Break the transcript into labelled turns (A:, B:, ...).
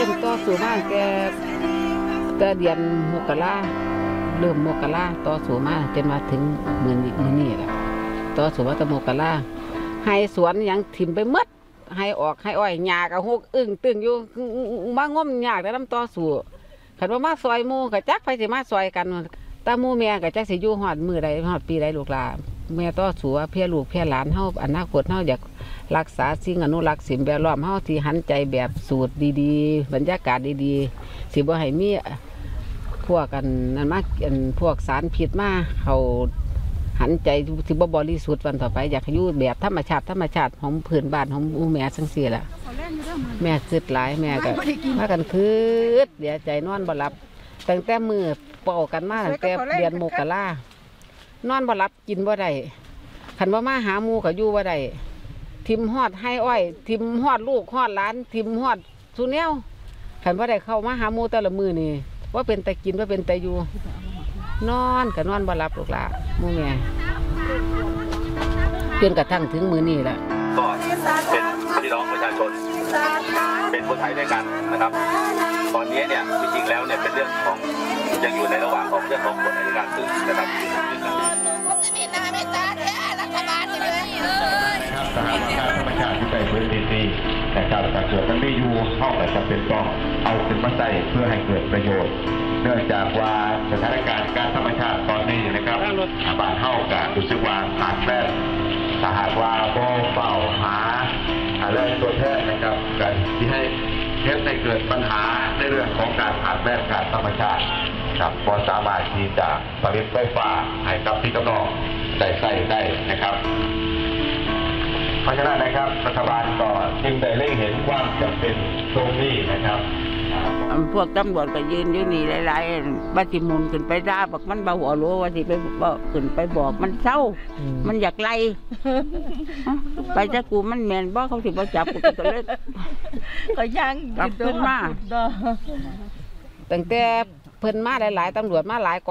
A: ริ่มต่อสู้มาแต่เดือนมกราเริ่มมกราต่อสู้มาจนมาถึงมื้อนี้แหละต่อสู้มาตั้งมกราให้สวนยังถิ่มไปหมดให้ออกให้อ้อยหญ้าก็ฮกอึ้งตึงอยู่มางมยากแต่นำต่อสู้คันว่ามาซอยหมู่ก็จักไผสิมาซอยกันตาหมู่แม่ก็จักสิอยู่ฮอดมื้อใดฮอดปีใดลูกหลานแม่ต่อสู้เพื่อลูกเพื่อหลานเฮาอนาคตเฮาอยากรักษาสิ่งอนุรักษ์สิ่งแวดล้อมเฮาที่หันใจแบบสูตรดีๆบรรยากาศดีๆสิบ่ให้มีพวกกันนั่นมาพวกสารพิษมาเขาหันใจสิบ่บริสุทธิ์วันต่อไปอยากอยู่แบบธรรมชาติของพื้นบ้านของแม่จังซี่ล่ะแม่คิดหลายแม่ก็พากันคิดเดี๋ยวใจนอนบ่หลับตั้งแต่มื้อเป่ากันมาตั้งแต่เดือนมกรานอนบ่หลับกินบ่ได้คันว่ามาหาหมู่ก็อยู่บ่ได้ทิมฮอดให้อ้อยทิมฮอดลูกฮอดหลานทิมฮอดสุแนวคันบ่ได้เข้ามาหาหมู่แต่ละมื้อนี่ว่าเป็นแต่กินว่าเป็นแต่อยู่นอนก็นอนบ่หลับลูกหลานหมู่แม่จนกระทั่งถึงมื้อนี้ล่ะ
B: ก็เป็นพี่น้องประชาชนเป็นคนไทยด้วยกันนะครับตอนนี้เนี่ยจริงๆแล้วเนี่ยเป็นเรื่องของยังอยู่ในระหว่างของเรื่องของกฎอัยการศึกนะครับ
C: รัฐบาลเลยสถานการณ์ธรรมชาติที่ใส่พื้นที่นี้นะครับถ้าเกิดมันไม่อยู่ห้องแต่จำเป็นต้องเอาขึ้นมาใส่เพื่อให้เกิดประโยชน์เนื่องจากว่าสถานการณ์การธรรมชาติตอนนี้นะครับบ้านเฮากันรู้สึกว่าขาดแคลนถ้าหากว่าบ่เฝ้าหาอะไรตัวแทนนะครับกันที่ให้เกิดปัญหาในเรื่องของการขาดแคลนการธรรมชาติครับพอสามารถที่จะผลิตไฟฟ้าให้กับพี่น้องได้ใช้ได้นะครับเพราะฉะนั้นนะครับรัฐบาลก็จึงได้เล็งเห็นความจำเป็นตรงนี้นะครับ
A: พวกตำรวจก็ยืนอยู่นี่หลายๆบัดสิมุนขึ้นไปด่าบอกมันบ่หัวรู้ว่าสิไปบอกขึ้นไปบอกมันเศร้ามันอยากไล่ไปจะกูมันแม่นบ่เขาสิบ่จับกูก็เลย
D: ก็ยัง
A: กลับขึ้นมาตั้งแต่เพิ่นมาหลายๆตำรวจมาหลาย